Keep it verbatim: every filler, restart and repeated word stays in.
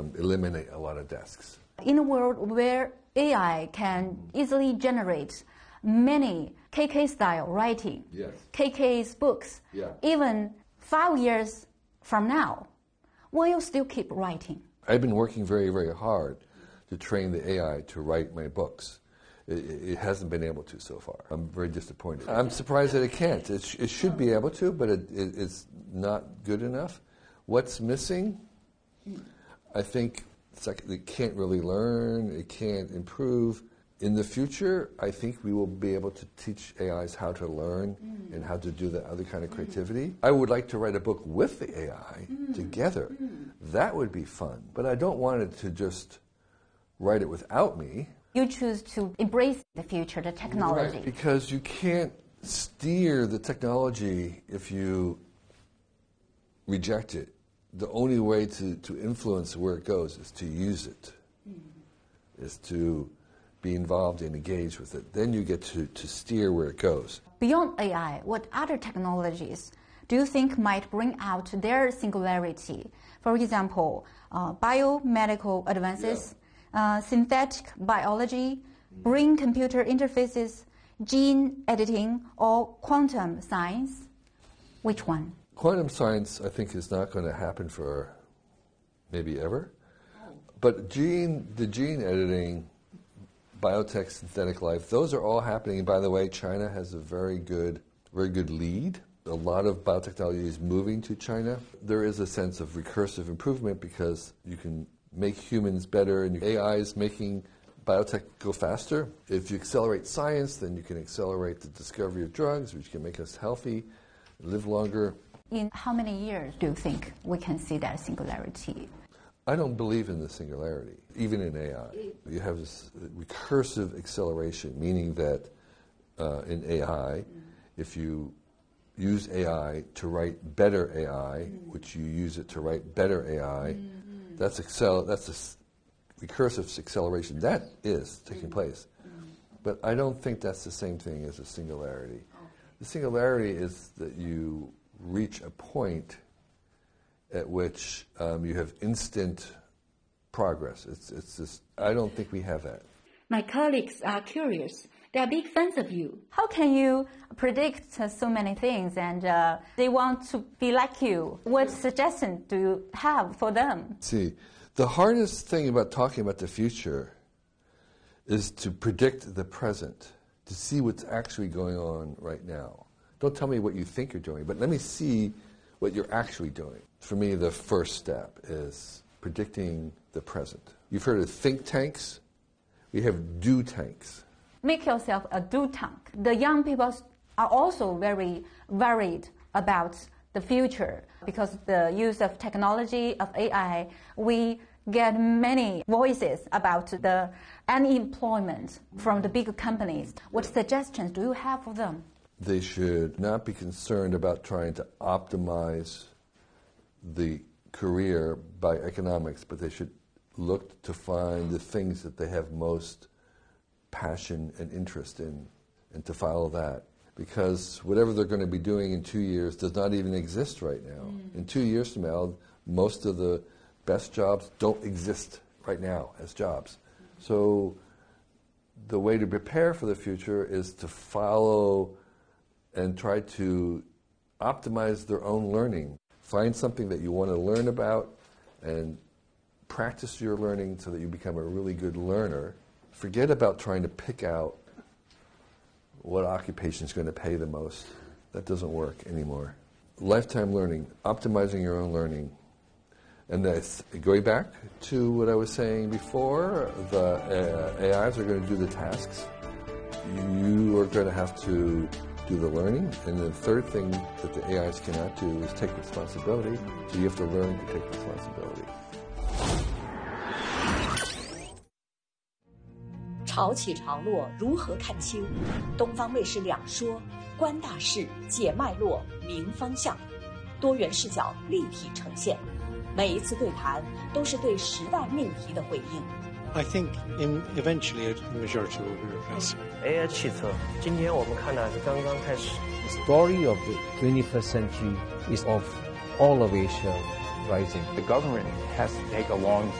um, eliminate a lot of desks. In a world where A I can easily generate many K K-style writing, yes. K K's books, yeah. even five years from now, will you still keep writing? I've been working very, very hard to train the A I to write my books. It, it hasn't been able to so far. I'm very disappointed. I'm surprised that it can't. It, sh- it should be able to, but it, it, it's not good enough. What's missing? I think it's like it can't really learn, it can't improve. In the future, I think we will be able to teach A Is how to learn mm. and how to do that other kind of creativity. Mm. I would like to write a book with the A I mm. together. Mm. That would be fun. But I don't want it to just write it without me. You choose to embrace the future, the technology. Right, because you can't steer the technology if you reject it. The only way to, to influence where it goes is to use it, mm. is to be involved and engage with it. Then you get to, to steer where it goes. Beyond A I, what other technologies do you think might bring out their singularity? For example, uh, biomedical advances, yeah. uh, synthetic biology, mm. brain-computer interfaces, gene editing, or quantum science? Which one? Quantum science, I think, is not going to happen for maybe ever. But gene, the gene editing, biotech, synthetic life, those are all happening. And by the way, China has a very good, very good lead. A lot of biotechnology is moving to China. There is a sense of recursive improvement because you can make humans better, and A I is making biotech go faster. If you accelerate science, then you can accelerate the discovery of drugs, which can make us healthy, live longer. In how many years do you think we can see that singularity? I don't believe in the singularity, even in A I. You have this recursive acceleration, meaning that uh, in A I, mm. if you use A I to write better A I, mm. which you use it to write better A I, mm-hmm. that's accel- that's a recursive acceleration. That is taking mm. place. Mm. But I don't think that's the same thing as a singularity. Oh. The singularity is that you reach a point at which um, you have instant progress. It's, it's just, I don't think we have that. My colleagues are curious. They are big fans of you. How can you predict uh, so many things and uh, they want to be like you? What suggestion do you have for them? See, the hardest thing about talking about the future is to predict the present, to see what's actually going on right now. Don't tell me what you think you're doing, but let me see what you're actually doing. For me, the first step is predicting the present. You've heard of think tanks. We have do tanks. Make yourself a do tank. The young people are also very worried about the future because the use of technology, of A I, we get many voices about the unemployment from the big companies. What suggestions do you have for them? They should not be concerned about trying to optimize the career by economics, but they should look to find the things that they have most passion and interest in and to follow that. Because whatever they're going to be doing in two years does not even exist right now. Mm. In two years from now, most of the best jobs don't exist right now as jobs. Mm. So the way to prepare for the future is to follow and try to optimize their own learning. Find something that you want to learn about and practice your learning so that you become a really good learner. Forget about trying to pick out what occupation is going to pay the most. That doesn't work anymore. Lifetime learning, optimizing your own learning. And that's going back to what I was saying before, the uh, A Is are going to do the tasks. You are going to have to do the learning, and the third thing that the A Is cannot do is take responsibility, so you have to learn to take responsibility. 潮起潮落如何看清？东方卫视两说，观大势，解脉络，明方向，多元视角立体呈现。每一次对谈都是对时代命题的回应。 I think in eventually the majority will be replaced. A I 汽车，今天我们看的是刚刚开始。 The story of the twenty-first century is of all of Asia rising. The government has to take a long